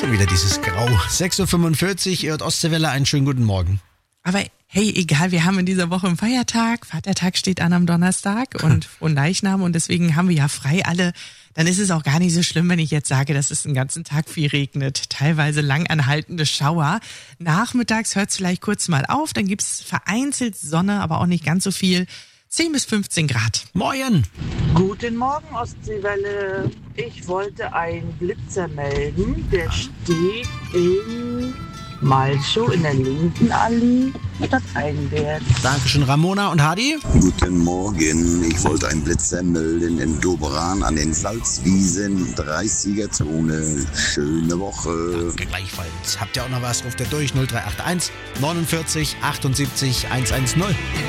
Schon wieder dieses Grau. 6.45 Uhr, ihr hört Ostseewelle, einen schönen guten Morgen. Aber hey, egal, wir haben in dieser Woche einen Feiertag. Vatertag steht an am Donnerstag und Fronleichnam und deswegen haben wir ja frei alle. Dann ist es auch gar nicht so schlimm, wenn ich jetzt sage, dass es den ganzen Tag viel regnet. Teilweise lang anhaltende Schauer. Nachmittags hört es vielleicht kurz mal auf, dann gibt's vereinzelt Sonne, aber auch nicht ganz so viel. 10 bis 15 Grad. Moin! Guten Morgen, Ostseewelle. Ich wollte einen Blitzer melden. Der steht in Malchow in der linken Allee, Stadt Einberg. Dankeschön, Ramona und Hadi. Guten Morgen, ich wollte einen Blitzer melden in Doberan an den Salzwiesen, 30er-Zone. Schöne Woche. Danke gleichfalls. Habt ihr auch noch was? Ruft ihr durch 0381 49 78 110.